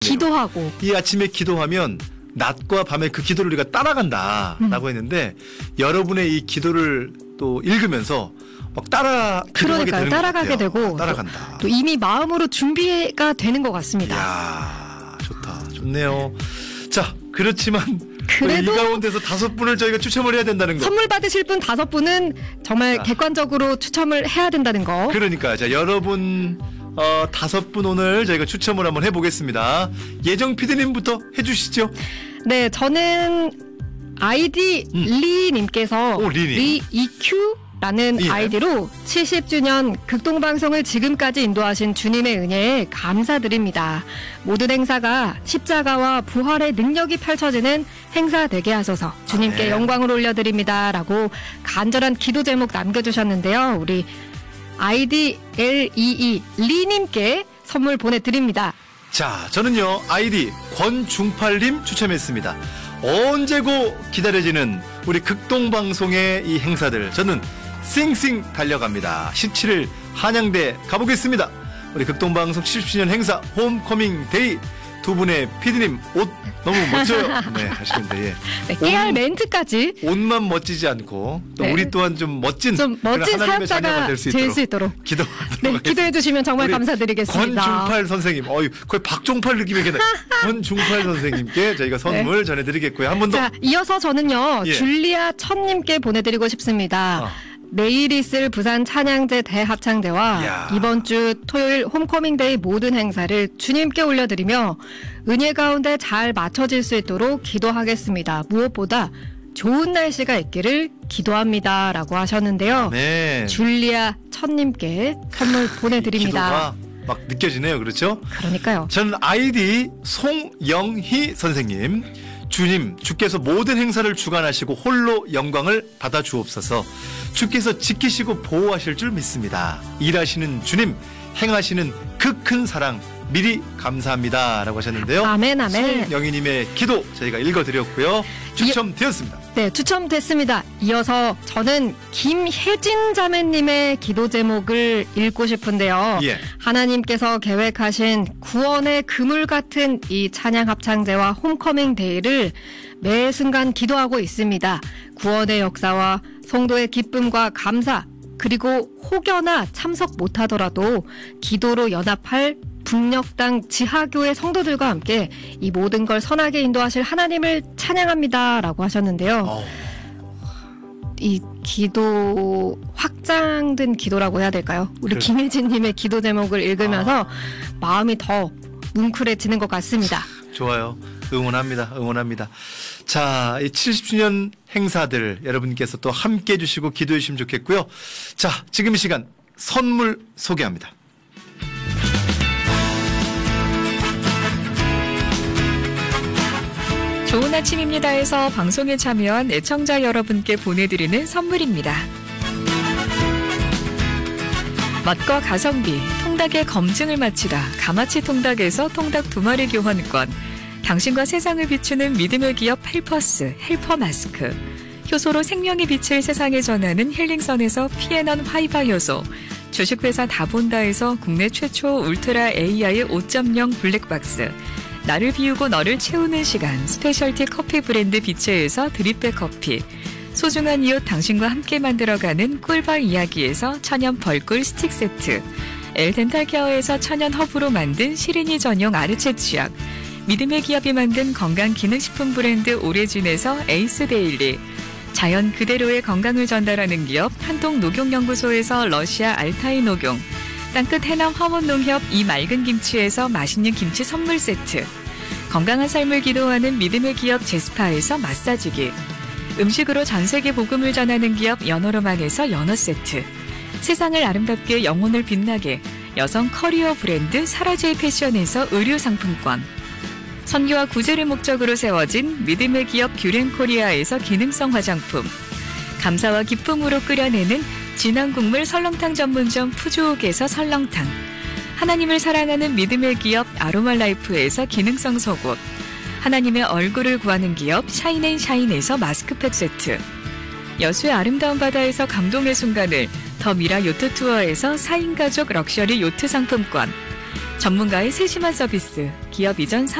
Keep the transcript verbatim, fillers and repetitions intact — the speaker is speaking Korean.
기도하고. 이 아침에 기도하면 낮과 밤에 그 기도를 우리가 따라간다라고 음. 했는데 여러분의 이 기도를 또 읽으면서 막 따라 기도하게 되는 따라가게 것 같아요. 되고 따라간다. 또, 또 이미 마음으로 준비가 되는 것 같습니다. 이야, 좋다. 좋네요. 자, 그렇지만 그래도 이 가운데서 다섯 분을 저희가 추첨을 해야 된다는 거. 선물 받으실 분 다섯 분은 정말 자. 객관적으로 추첨을 해야 된다는 거. 그러니까 자 여러분 어, 다섯 분 오늘 저희가 추첨을 한번 해보겠습니다. 예정 피디님부터 해주시죠. 네, 저는 아이디 음. 리님께서 오, 리님. 리이큐라는 예. 아이디로 칠십 주년 극동방송을 지금까지 인도하신 주님의 은혜에 감사드립니다. 모든 행사가 십자가와 부활의 능력이 펼쳐지는 행사 되게 하소서 주님께 아, 네. 영광을 올려드립니다. 라고 간절한 기도 제목 남겨주셨는데요. 우리 아이디 엘이이 리님께 선물 보내드립니다. 자, 저는요 아이디 권중팔님 추첨했습니다. 언제고 기다려지는 우리 극동방송의 이 행사들 저는 쌩쌩 달려갑니다. 십칠 일 한양대 가보겠습니다. 우리 극동방송 칠십 주년 행사 홈커밍 데이 두 분의 피디님 옷 너무 멋져요. 네, 하시는데 예. 네, 깨알 멘트까지 옷만 멋지지 않고 또 네. 우리 또한 좀 멋진 좀 멋진 사역자가 될 수 있도록, 있도록 기도하도록 네, 기도해 주시면 정말 감사드리겠습니다. 권중팔 선생님, 어유 거의 박종팔 느낌이 겠네. 권중팔 선생님께 저희가 선물 네. 전해드리겠고요. 한 번 더. 자, 이어서 저는요 예. 줄리아 천님께 보내드리고 싶습니다. 어. 내일 있을 부산 찬양제 대합창대와 이야. 이번 주 토요일 홈커밍데이 모든 행사를 주님께 올려드리며 은혜 가운데 잘 맞춰질 수 있도록 기도하겠습니다. 무엇보다 좋은 날씨가 있기를 기도합니다. 라고 하셨는데요. 네. 줄리아 천님께 선물 보내드립니다. 기도가 막 느껴지네요. 그렇죠? 그러니까요. 저는 아이디 송영희 선생님. 주님, 주께서 모든 행사를 주관하시고 홀로 영광을 받아 주옵소서. 주께서 지키시고 보호하실 줄 믿습니다. 일하시는 주님, 행하시는 그 큰 사랑 미리 감사합니다. 라고 하셨는데요. 아멘, 아멘. 송영희님의 기도 저희가 읽어드렸고요. 추첨되었습니다. 네, 추첨됐습니다. 이어서 저는 김혜진 자매님의 기도 제목을 읽고 싶은데요. 예. 하나님께서 계획하신 구원의 그물 같은 이 찬양 합창제와 홈커밍 데이를 매 순간 기도하고 있습니다. 구원의 역사와 성도의 기쁨과 감사 그리고 혹여나 참석 못하더라도 기도로 연합할 북녘땅 지하교회 성도들과 함께 이 모든 걸 선하게 인도하실 하나님을 찬양합니다. 라고 하셨는데요. 어. 이 기도 확장된 기도라고 해야 될까요? 우리 그래. 김혜진님의 기도 제목을 읽으면서 아. 마음이 더 뭉클해지는 것 같습니다. 좋아요. 응원합니다. 응원합니다. 자, 이 칠십 주년 행사들 여러분께서 또 함께 해주시고 기도해 주시면 좋겠고요. 자, 지금 이 시간 선물 소개합니다. 좋은 아침입니다에서 방송에 참여한 애청자 여러분께 보내드리는 선물입니다. 맛과 가성비, 통닭의 검증을 마치다 가마치 통닭에서 통닭 두 마리 교환권, 당신과 세상을 비추는 믿음의 기업 헬퍼스, 헬퍼 마스크, 효소로 생명의 빛을 세상에 전하는 힐링선에서 피에넌 화이바 효소, 주식회사 다본다에서 국내 최초 울트라 에이아이 오 점 영 블랙박스, 나를 비우고 너를 채우는 시간 스페셜티 커피 브랜드 비체에서 드립백 커피, 소중한 이웃 당신과 함께 만들어가는 꿀벌 이야기에서 천연 벌꿀 스틱 세트, 엘덴탈 케어에서 천연 허브로 만든 시린이 전용 아르체 치약, 믿음의 기업이 만든 건강기능식품 브랜드 오레진에서 에이스 데일리, 자연 그대로의 건강을 전달하는 기업 한동녹용연구소에서 러시아 알타이 녹용, 땅끝 해남 화원농협 이 맑은 김치에서 맛있는 김치 선물 세트, 건강한 삶을 기도하는 믿음의 기업 제스파에서 마사지기, 음식으로 전세계 복음을 전하는 기업 연어로만에서 연어 세트, 세상을 아름답게 영혼을 빛나게 여성 커리어 브랜드 사라제이 패션에서 의류 상품권, 선교와 구제를 목적으로 세워진 믿음의 기업 뷰렌코리아에서 기능성 화장품, 감사와 기쁨으로 끓여내는 진한 국물 설렁탕 전문점 푸주옥에서 설렁탕, 하나님을 사랑하는 믿음의 기업 아로마라이프에서 기능성 속옷, 하나님의 얼굴을 구하는 기업 샤인앤샤인에서 마스크팩 세트, 여수의 아름다운 바다에서 감동의 순간을 더 미라 요트 투어에서 사 인 가족 럭셔리 요트 상품권, 전문가의 세심한 서비스, 기업 이전